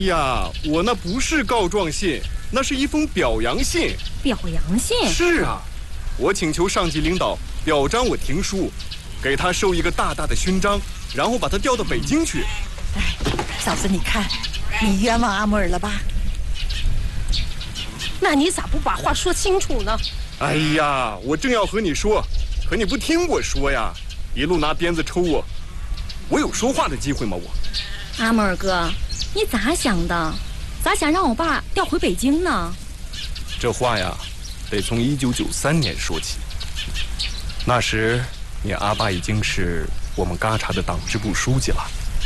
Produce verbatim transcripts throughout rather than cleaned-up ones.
呀，我那不是告状信，那是一封表扬信。 表扬信？ 是啊，我请求上级领导表彰我停书，给他授一个大大的勋章，然后把他调到北京去。 哎，嫂子，你看，你冤枉阿木尔了吧？ 那你咋不把话说清楚呢？ 哎呀，我正要和你说，可你不听我说呀，一路拿鞭子抽我，我有说话的机会吗？我。 阿木尔哥，你咋想的？咋想让我爸调回北京呢？ 这话呀，得从一九九三年说起。那时，你阿爸已经是我们嘎查的党支部书记了。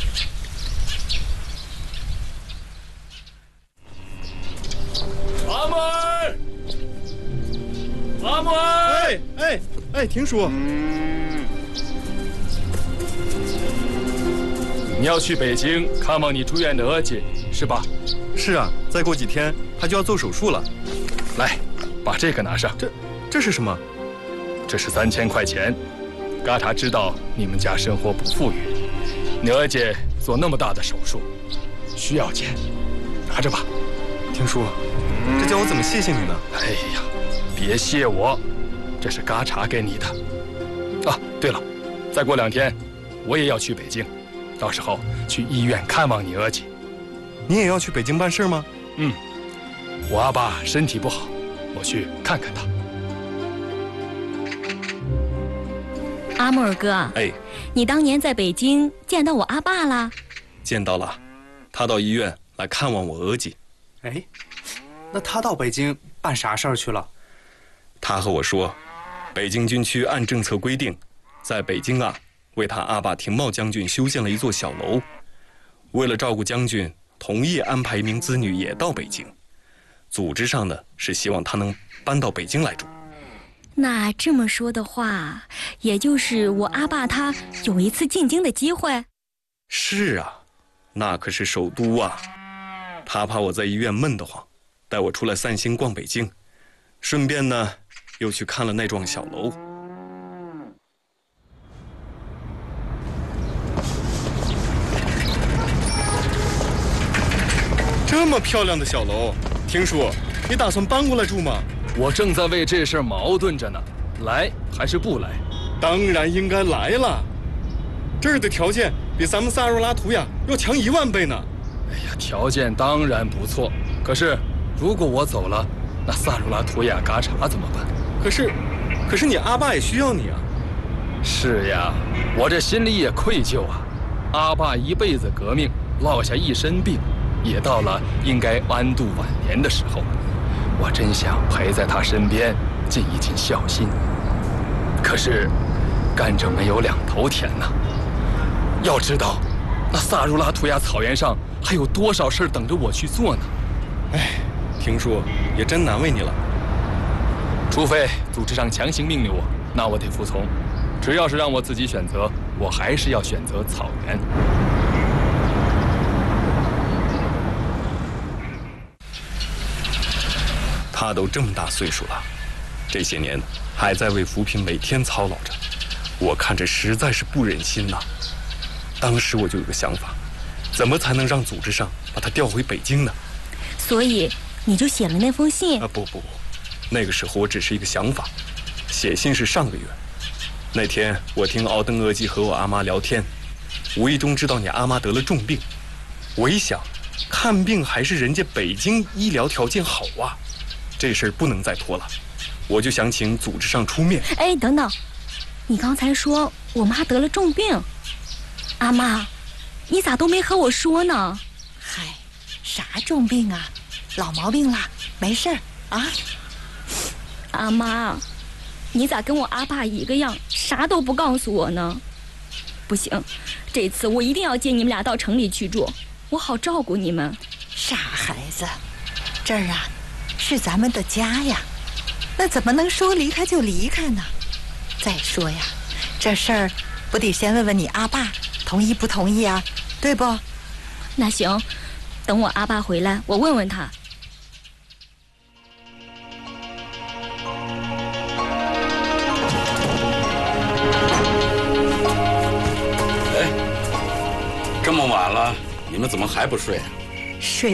阿木儿，阿木儿，哎哎哎，听叔， 你要去北京看望你住院的儿姐，是吧？ 是啊，再过几天他就要做手术了。 来，把这个拿上。 这，这是什么？ 这是三千块钱。嘎查知道你们家生活不富裕，你儿姐做那么大的手术，需要钱，拿着吧。 听叔，这叫我怎么谢谢你呢？ 哎呀，别谢我，这是嘎查给你的。啊，对了，再过两天我也要去北京，到时候去医院看望你儿姐。 你也要去北京办事吗？ 嗯，我阿爸身体不好，我去看看他。 阿木尔哥， 哎， 你当年在北京见到我阿爸了？ 见到了，他到医院来看望我儿姐。 哎，那他到北京办啥事儿去了？ 他和我说，北京军区按政策规定，在北京啊，为他阿爸廷茂将军修建了一座小楼。为了照顾将军，同意安排一名子女也到北京。组织上呢，是希望他能搬到北京来住。 那这么说的话，也就是我阿爸他有一次进京的机会。 是啊，那可是首都啊。他怕我在医院闷得慌，带我出来散心逛北京，顺便呢又去看了那幢小楼。这么漂亮的小楼，听叔，你打算搬过来住吗？ 我正在为这事儿矛盾着呢，来还是不来？ 当然应该来了，这儿的条件比咱们萨若拉图亚要强一万倍呢。 哎呀，条件当然不错，可是如果我走了，那萨若拉图亚嘎查怎么办？ 可是，可是你阿爸也需要你啊。 是呀，我这心里也愧疚啊。阿爸一辈子革命，落下一身病，也到了应该安度晚年的时候，我真想陪在他身边，尽一尽孝心。可是，甘蔗没有两头甜呐。要知道，那萨如拉图亚草原上还有多少事儿等着我去做呢？ 哎，听说也真难为你了。 除非组织上强行命令我，那我得服从。只要是让我自己选择，我还是要选择草原。 他都这么大岁数了，这些年还在为扶贫每天操劳着，我看着实在是不忍心呐。当时我就有个想法，怎么才能让组织上把他调回北京呢？ 所以你就写了那封信？ 啊，不不不，那个时候我只是一个想法，写信是上个月。那天我听敖登额济和我阿妈聊天，无意中知道你阿妈得了重病。我一想，看病还是人家北京医疗条件好啊，这事儿不能再拖了，我就想请组织上出面。 哎，等等，你刚才说我妈得了重病，阿妈，你咋都没和我说呢？ 嗨，啥重病啊，老毛病了，没事儿啊。 阿妈，你咋跟我阿爸一个样，啥都不告诉我呢？不行，这次我一定要接你们俩到城里去住，我好照顾你们。 傻孩子，这儿啊是咱们的家呀，那怎么能说离开就离开呢？再说呀，这事儿不得先问问你阿爸同意不同意啊，对不？ 那行，等我阿爸回来，我问问他。 哎，这么晚了，你们怎么还不睡啊？ 睡